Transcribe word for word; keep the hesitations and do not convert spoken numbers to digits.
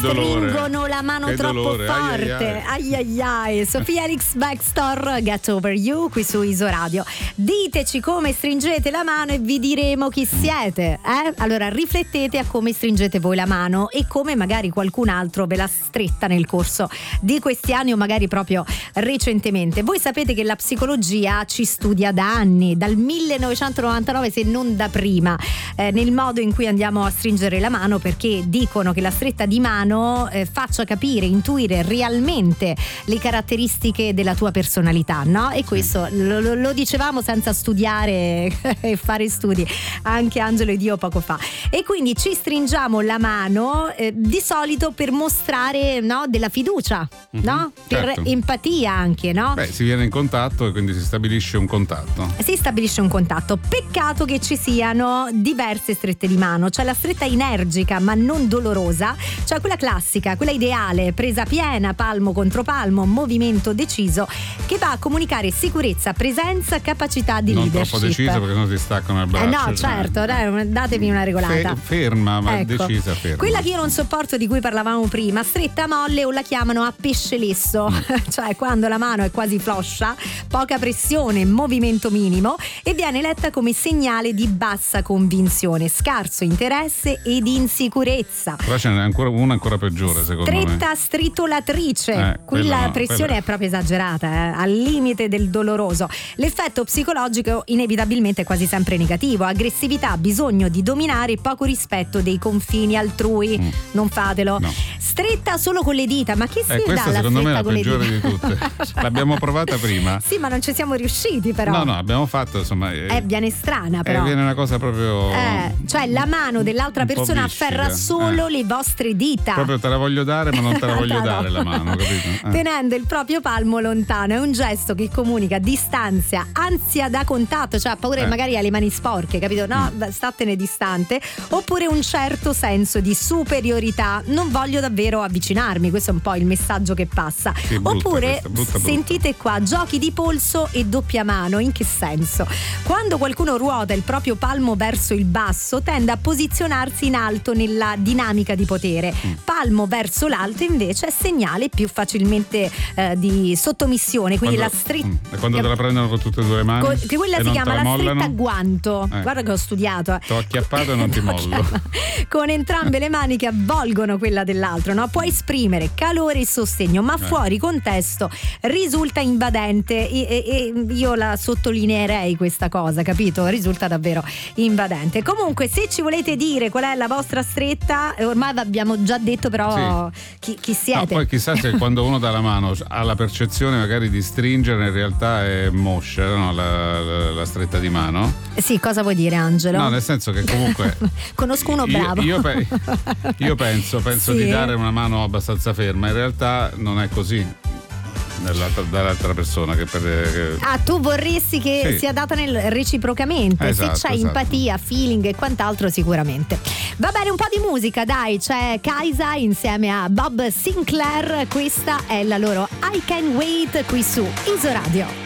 stringono la mano che troppo dolore. Forte. Ai ai ai. Sofia Elix Bextor, Get Over You, qui su Isoradio. Diteci come stringete la mano e vi diremo chi siete. Eh? Allora riflettete a come stringete voi la mano e come magari qualcun altro ve l'ha stretta nel corso di questi anni o magari proprio recentemente. Voi sapete che la psicologia ci studia da anni, dal millenovecentonovantanove se non da prima, eh, nel modo in cui andiamo a stringere la mano, perché dicono che la stretta di mano eh, faccia capire, intuire realmente le caratteristiche della tua personalità, no? E questo lo, lo, lo dicevamo senza studiare e fare studi, anche Angelo ed io poco fa. E quindi ci stringiamo la mano eh, di solito per mostrare, no, della fiducia, mm-hmm, no? Per certo. Empatia anche, no? Beh, si viene in contatto e quindi si stabilisce un contatto. Si stabilisce un contatto. Peccato che ci siano diverse strette di mano. C'è la stretta energica ma non dolorosa, c'è quella classica, quella ideale, presa piena, palmo contro palmo, movimento deciso, che va a comunicare sicurezza, presenza, capacità di non leadership. Non troppo deciso perché sennò si staccano il braccio. Eh no, certo, dai, datevi una regolata. Ferma, ma ecco. Decisa, ferma. Quella che io non sopporto, di cui parlavamo prima, stretta molle, o la chiamano a pesce lesso, cioè quando la mano è quasi floscia, poca pressione, movimento minimo, e viene letta come segnale di bassa convinzione, scarso interesse ed insicurezza. Però ce n'è ancora una ancora peggiore, secondo stretta me. Stretta stritolatrice, eh, qui la no, pressione quella... è proprio esagerata, eh, al limite del doloroso. L'effetto psicologico inevitabilmente è quasi sempre negativo: aggressività, bisogno di dominare, poco rispetto dei confini altrui. Mm. Non fatelo. No. Stretta solo con le dita, ma chi si eh, dà la secondo me è la con le peggiore dita? di tutte. L'abbiamo provata prima. Sì, ma non ci siamo riusciti però. No, no, abbiamo fatto, insomma. Eh, eh viene strana però. Eh, viene una cosa proprio. Eh, cioè la mano dell'altra persona afferra solo eh. le vostre dita. Proprio te la voglio dare, ma non te la voglio no. dare la mano, capito? Eh. Tenendo il proprio palmo lontano, è un gesto che comunica distanza, ansia da contatto, cioè ha paura eh. che magari ha le mani sporche, capito? No, mm. statene distante. Oppure un certo senso di superiorità, non voglio davvero avvicinarmi, questo è un po' il messaggio che passa. Sì, brutta, Oppure questa, brutta, brutta. Sentite qua, giochi di polso e doppia mano. In che senso? Quando qualcuno ruota il proprio palmo verso il basso, tende a posizionarsi in alto nella dinamica di potere. Mm. Palmo verso l'alto invece è segnale più facilmente eh, di sottomissione, quindi quando, la stretta mm, e quando te la prendono con tutte e due le mani, con, che quella e si chiama la mollano? stretta a guanto. eh. Guarda che ho studiato, eh. T'ho acchiappato e non ti mollo. Con entrambe le mani che avvolgono quella dell'altro, no? Può esprimere calore e sostegno, ma eh. fuori contesto risulta invadente, e, e, e io la sottolineerei questa cosa, capito? Risulta davvero invadente. Comunque, se ci volete dire qual è la vostra stretta, ormai abbiamo già detto però sì. chi, chi siete. No, poi chissà se quando uno dà la mano ha la percezione magari di stringere, in realtà è moscia, no? la, la, la stretta di mano. Sì, cosa vuoi dire, Angelo? No, nel senso che comunque conosco uno bravo. Io, io, pe- io penso, penso sì. di dare una mano abbastanza ferma, in realtà non è così dall'altra persona che per, che... Ah, tu vorresti che sì. sia data nel reciprocamente, esatto, se c'è esatto. empatia, feeling e quant'altro sicuramente. Va bene, un po' di musica, dai, c'è Kaisa insieme a Bob Sinclair, questa è la loro I Can Wait qui su Isoradio.